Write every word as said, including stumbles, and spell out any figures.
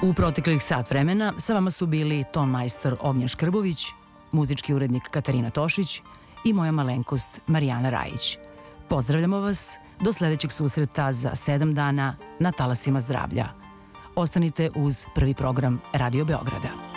U proteklih sat vremena sa vama su bili ton majstor Ognjen Škrbović, muzički urednik Katarina Tošić i moja malenkost Marijana Rajić. Pozdravljamo vas do sledećeg susreta za sedam dana na talasima zdravlja. Ostanite uz prvi program Radio Beograda.